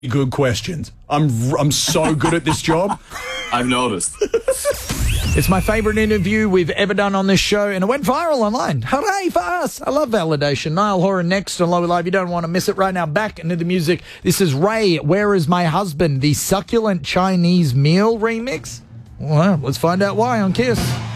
good questions. I'm so good at this job. I've noticed. It's my favourite interview we've ever done on this show, and it went viral online. Hooray for us! I love validation. Niall Horan next on Lower Live. You don't want to miss it. Right now, back into the music. This is Ray, Where Is My Husband? The Succulent Chinese Meal remix. Well, let's find out why on KISS.